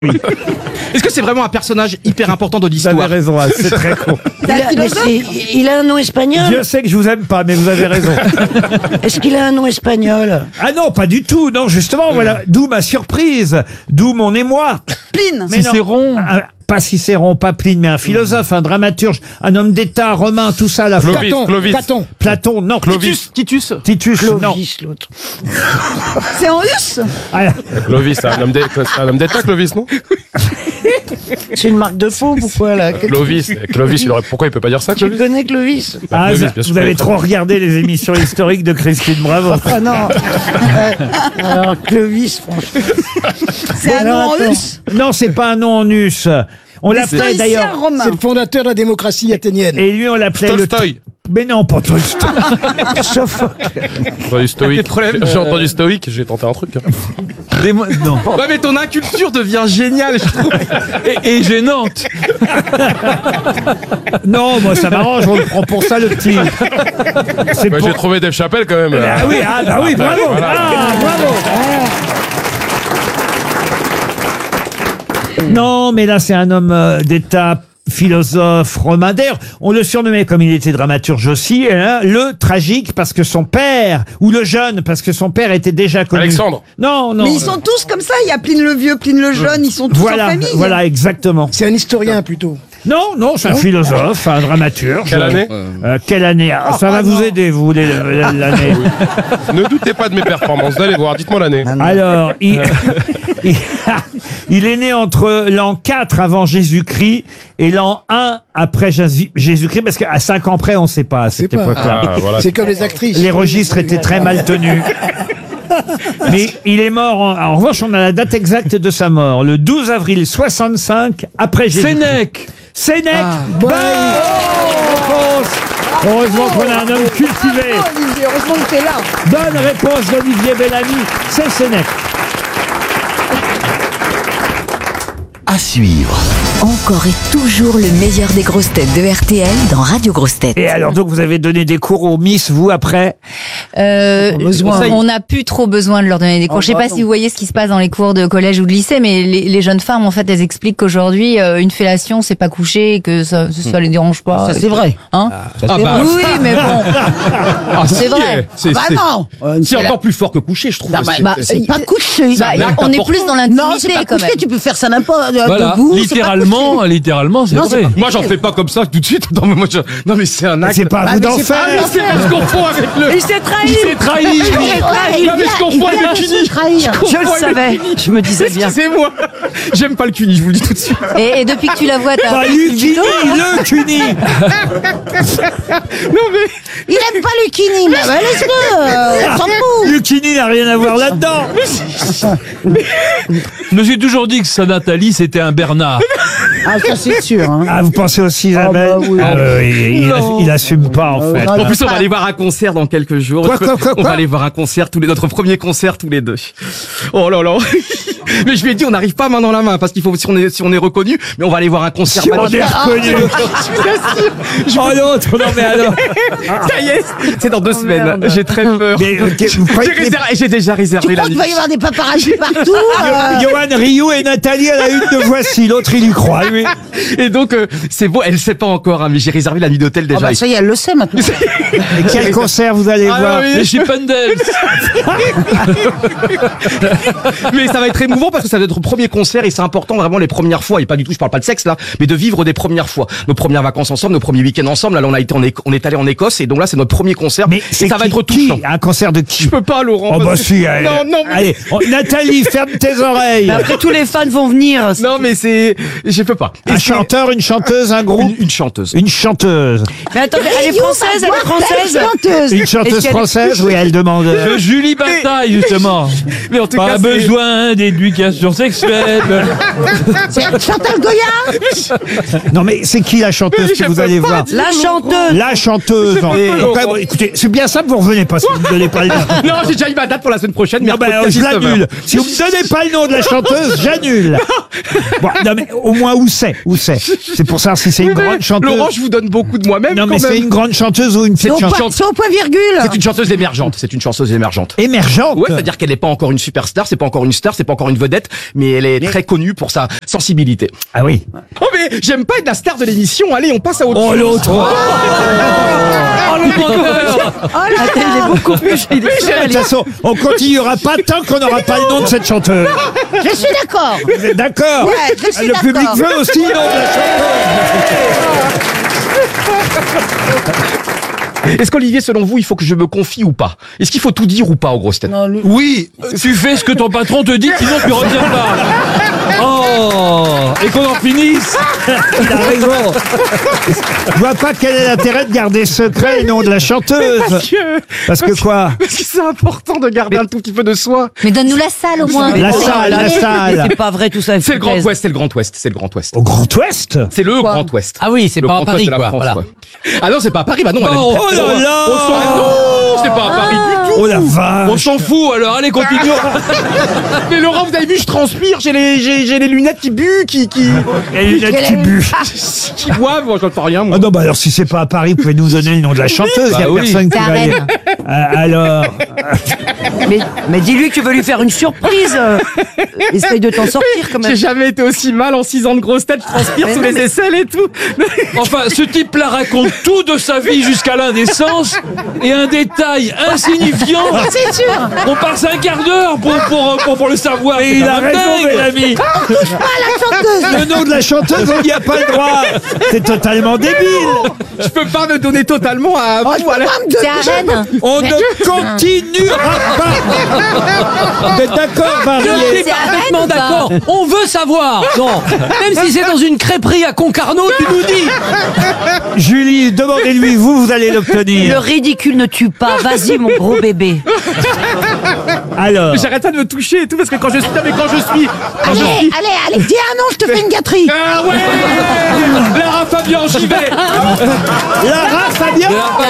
Oui. Est-ce que c'est vraiment un personnage hyper important de Vous l'histoire? avez raison, hein, c'est très con. Il a un nom espagnol. Dieu sait que je vous aime pas, mais vous avez raison. Est-ce qu'il a un nom espagnol? Ah non, pas du tout. Non, justement, voilà. D'où ma surprise. D'où mon émoi. Pline. Mais non. Cicéron. Pas Cicéron, pas Pline, mais un philosophe, un dramaturge, un homme d'État, romain, tout ça. La Clovis, Clovis. Platon, non. Titus. Titus, non. Clovis, l'autre. C'est en russe. Ah, Clovis, c'est un homme d'État, Clovis, non? C'est une marque de faux, pourquoi là? Clovis, pourquoi il peut pas dire ça, Tu Clovis? connais Clovis? ah, Clovis, bien sûr. vous avez trop regardé les émissions historiques de Christine Bravo. Ah non. Alors Clovis, franchement. C'est un nom en russe. Non, c'est pas un nom en us. On l'appelait d'ailleurs. romain. C'est le fondateur de la démocratie athénienne. Et lui, on l'appelait le. Tolstoï. Mais non, pas Tolstoï. J'ai entendu stoïque. J'ai entendu stoïque, j'ai tenté un truc. Non. Ouais, mais ton inculture devient géniale, je trouve. Et gênante. Non, moi ça m'arrange, on le prend pour ça le petit. C'est Ouais, pour- j'ai trouvé Dave Chappelle quand même. Ah oui, bravo. Voilà. Ah, bravo. Non, mais là c'est un homme d'État, philosophe, romain. D'ailleurs, on le surnommait, comme il était dramaturge aussi, le tragique parce que son père, ou le jeune parce que son père était déjà connu. Alexandre. Non. Mais ils sont tous comme ça, il y a Pline le vieux, Pline le jeune, ils sont tous en famille. Voilà, exactement. C'est un historien plutôt. Non, c'est un philosophe, un dramaturge. Quelle année? Quelle année? Ah, ça va vous aider, vous, l'année. Ne doutez pas de mes performances, vous allez voir, dites-moi l'année. Alors, il est né entre l'an 4 avant Jésus-Christ et l'an 1 après Jésus-Christ, parce qu'à 5 ans près, on ne sait pas à cette C'est pas. époque-là. Ah, voilà. C'est comme les actrices. Les registres étaient très mal tenus. Mais il est mort, en revanche, on a la date exacte de sa mort, le 12 avril 65 après Jésus-Christ. Sénèque. Bonne réponse. Heureusement qu'on a un homme cultivé. Oh, Olivier, heureusement que t'es là. Bonne réponse d'Olivier Bellamy, c'est Sénèque. À suivre. Encore et toujours le meilleur des grosses têtes de RTL dans Radio Grosses Têtes. Et alors, donc, vous avez donné des cours aux Miss, vous, après? On n'a plus trop besoin de leur donner des cours. Je sais pas si vous voyez ce qui se passe dans les cours de collège ou de lycée, mais les jeunes femmes, en fait, elles expliquent qu'aujourd'hui, une fellation, c'est pas coucher, et que ça les dérange pas. Ça c'est vrai. Hein? Oui, mais bon. C'est vrai. Bah non. C'est encore plus fort que coucher, je trouve. C'est pas couché. On est plus dans Non, c'est l'intimité pas quand couché. même. Tu peux faire ça n'importe Voilà, debout. littéralement, c'est Non, vrai. Moi, j'en fais pas comme ça tout de suite. Non, mais non, mais c'est un acte. C'est pas à vous d'en faire. C'est parce qu'on confond avec le. Il s'est trahi. Il s'est trahi. Non, mais je confonds avec le cuni. Je le savais. Je me disais bien. Excusez-moi. J'aime pas le cuni, je vous le dis tout de suite. Et depuis que tu la vois, t'as Pas appris Lucini, du tout. le cuni. Non, mais. Il aime pas Lucini. Mais laisse-le. On s'en fout. Lucini n'a rien à voir là-dedans. Je me suis toujours dit que sa Nathalie, c'était un Bernard. Ah, ça c'est sûr. Hein. Ah, vous pensez aussi, Isabelle? bah oui. Il assume pas, en fait. En plus, on va aller voir un concert dans quelques jours. Quoi On va aller voir un concert notre premier concert tous les deux. Oh là là. Mais je lui ai dit, on n'arrive pas main dans la main parce qu'il faut, si on est reconnu, mais on va aller voir un concert. Si on est reconnu. Oh l'autre, non mais alors. Ça y est, c'est dans 2 semaines. J'ai très peur. Mais, vous croyez que J'ai déjà réservé Tu la crois qu'il nuit. va y avoir des paparazzis partout? Johan Rioux et Nathalie à la une de Voici, l'autre il y croit, lui. Et donc, c'est beau, elle sait pas encore, hein, mais j'ai réservé la nuit d'hôtel déjà. Ah bah ça y est, elle le sait maintenant. Et quel concert vous allez voir? oui. Et chez Pendel. Mais ça va être émouvant parce que ça va être notre premier concert et c'est important vraiment les premières fois, et pas du tout, je parle pas de sexe là, mais de vivre des premières fois. Nos premières vacances ensemble, nos premiers week-ends ensemble. Là, on est allé en Écosse et donc là, c'est notre premier concert. Mais et c'est ça va qui- être touchant. qui Un concert de qui? Je peux pas, Laurent. Oh bah parce que- si, Non, mais... allez. Nathalie, ferme tes oreilles. Après tous les fans vont venir. Non, mais je peux pas. Un chanteur, une chanteuse, un groupe? Une chanteuse. Une chanteuse. Mais attendez, elle est française, elle est française. Une chanteuse française, oui, elle demande. De Julie Bataille, justement. Mais en tout Pas cas, besoin d'éducation sexuelle. C'est Chantal Goya. Non mais c'est qui la chanteuse que vous allez voir? La chanteuse. La chanteuse. Donc, bon, écoutez, c'est bien simple, vous revenez pas si vous ne me donnez pas le nom. Non, j'ai déjà eu ma date pour la semaine prochaine. Non, ben, mercredi je 19 heures. l'annule. Si vous me donnez pas le nom de la chanteuse, j'annule. Bon, non, mais au moins, où c'est? C'est pour savoir si c'est une grande chanteuse. Laurent, je vous donne beaucoup de moi-même. Non, mais quand c'est même. une grande chanteuse ou une petite chanteuse? C'est au point virgule. C'est une chanteuse émergente. C'est une chanteuse émergente. Émergente? Ouais, c'est-à-dire qu'elle n'est pas encore une superstar, c'est pas encore une star, c'est pas encore une vedette, mais elle est très connue pour sa sensibilité. Ah oui. Oh mais j'aime pas être la star de l'émission. Allez, on passe à autre chose. Oh l'autre. Oh, le menteur. Il est beaucoup plus. De toute façon, on continuera pas tant qu'on n'aura pas le nom de cette chanteuse. Je suis d'accord. Vous êtes d'accord? Ouais, je suis Le d'accord. public veut aussi le nom de la chanteuse. Est-ce qu'Olivier, selon vous, il faut que je me confie ou pas? Est-ce qu'il faut tout dire ou pas aux grosses têtes? Oui, tu fais ce que ton patron te dit, sinon tu reviens pas. Oh, et qu'on en finisse. Il a raison. Je vois pas quel est l'intérêt de garder secret le nom de la chanteuse. Parce que quoi? Parce que c'est important de garder un tout petit peu de soi. Mais donne-nous la salle au moins. La salle. C'est pas vrai tout ça. C'est le Grand Ouest, c'est le Grand Ouest, c'est le Grand Ouest. Au Grand Ouest? C'est le Grand Ouest. Ah oui, c'est Le pas à Grand Paris, Ouest de la quoi. France, Voilà. quoi. Ah non, c'est pas à Paris, bah non. elle Oh, habite très oh là loin. là. On s'en fout, c'est pas à Paris du tout. Oh la vache. On s'en fout, alors allez, continuons. Mais Laurent, vous avez vu, je transpire, j'ai les lunettes qui buent, qui Et les lunettes qui buent. qui boivent, moi je ne fais rien, moi. Ah non, bah alors si c'est pas à Paris, vous pouvez nous donner le nom de la chanteuse. Il y a Bah oui. personne qui C'est à va y... Rennes. Alors, Mais dis-lui que tu veux lui faire une surprise. Essaye de t'en sortir quand même. J'ai jamais été aussi mal en 6 ans de grosse tête, je transpire sous les aisselles et tout. Enfin, ce type-là raconte tout de sa vie jusqu'à l'indécence et un détail insignifiant. C'est sûr. On passe un quart d'heure pour le savoir. et C'est il quand a même raison, dingue. mes amis. Le nom de la chanteuse, on n'y a pas le droit. C'est totalement débile. Je peux pas me donner totalement à vous, voilà. C'est à Rennes. On ne continuera pas. Vous êtes d'accord, Marie? C'est parfaitement d'accord. On veut savoir. Non. Même si c'est dans une crêperie à Concarneau, tu nous dis. Julie, demandez-lui, vous allez Le l'obtenir. ridicule ne tue pas. Vas-y, mon gros bébé. Alors, J'arrête pas de me toucher et tout parce que quand je suis, Allez, dis un nom, je te fais une gâterie. ah ouais, Lara Fabian, j'y vais. Lara Fabian.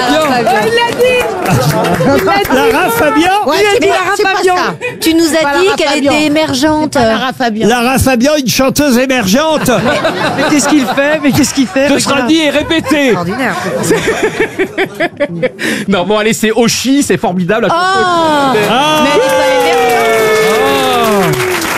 Lara Fabian. Ouais, c'est pas ça. Tu nous as Pas dit Lara qu'elle Fabian. était émergente. Lara Fabian. Lara Fabian, une chanteuse émergente. Mais qu'est-ce qu'il fait? Ce sera dit et répété. Extraordinaire. Non bon allez, c'est Oshi, c'est formidable. Oh, Ah. mais elle est pas émergente.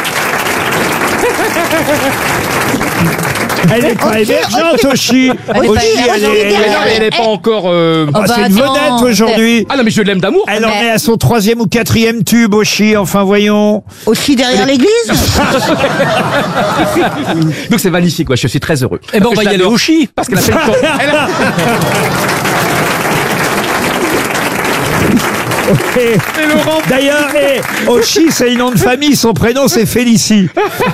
Elle est pas émergente, Oshi. Elle est pas Oshi, émergente. Elle est pas encore. Ah, bah c'est une attends, vedette aujourd'hui. Ah non mais je l'aime d'amour. Elle en est à son 3e ou 4e tube, Oshi. Enfin, voyons. Aussi derrière l'église? Donc c'est magnifique, ouais, je suis très heureux. Eh ben, on Parce va que y je aller l'adore. au chi. Parce qu'elle a fait le temps. Et d'ailleurs, Oshi, c'est le nom de famille. Son prénom, c'est Félicie.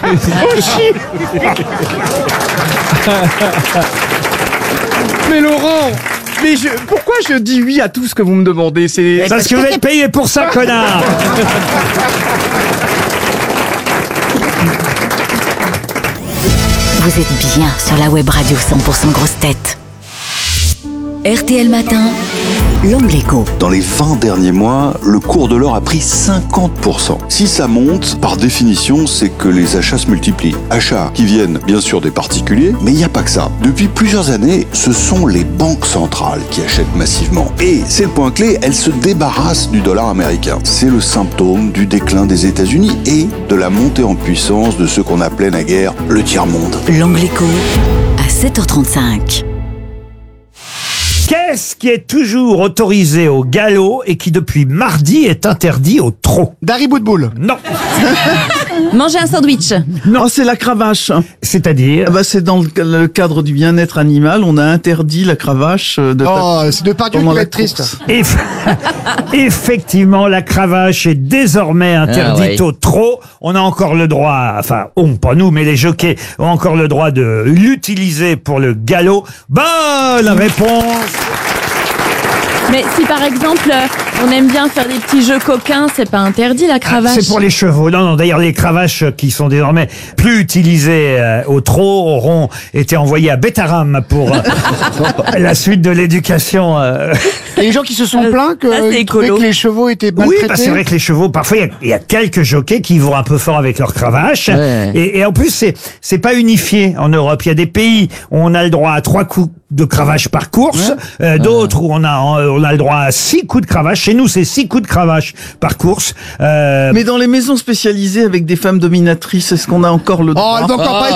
Mais Laurent, pourquoi je dis oui à tout ce que vous me demandez? C'est Parce que vous êtes payé pour ça, connard. Vous êtes bien sur la web radio 100% grosse tête. RTL Matin, l'angle écho. Dans les 20 derniers mois, le cours de l'or a pris 50%. Si ça monte, par définition, c'est que les achats se multiplient. Achats qui viennent bien sûr des particuliers, mais il n'y a pas que ça. Depuis plusieurs années, ce sont les banques centrales qui achètent massivement. Et c'est le point clé, elles se débarrassent du dollar américain. C'est le symptôme du déclin des États-Unis et de la montée en puissance de ce qu'on appelait naguère le tiers-monde. L'angle écho à 7h35. Qu'est-ce qui est toujours autorisé au galop et qui depuis mardi est interdit au trot? Dari Boudboul. Non. Manger un sandwich. Non. Oh, c'est la cravache. C'est-à-dire? Ah bah, c'est dans le cadre du bien-être animal, on a interdit la cravache de Oh, c'est Depardieu qui pendant va la être triste. course. Effectivement, la cravache est désormais interdite au trot. On a encore le droit, enfin, pas nous, mais les jockeys ont encore le droit de l'utiliser pour le galop. Bonne réponse. Mais si par exemple, on aime bien faire des petits jeux coquins, c'est pas interdit la cravache. C'est pour les chevaux. Non, d'ailleurs, les cravaches qui sont désormais plus utilisées au trot auront été envoyées à Bétaram pour la suite de l'éducation. Il y a des gens qui se sont plaints que, c'est ils trouvaient écolo. que les chevaux étaient Oui, maltraités. bah c'est vrai que les chevaux, parfois, il y a quelques jockeys qui vont un peu fort avec leur cravache. Ouais. Et en plus, c'est pas unifié en Europe. Il y a des pays où on a le droit à 3 coups de cravache par course, d'autres où on a le droit à 6 coups de cravache. Chez nous, c'est 6 coups de cravache par course. Mais dans les maisons spécialisées avec des femmes dominatrices, est-ce qu'on a encore le droit? Oh, elles ont encore pas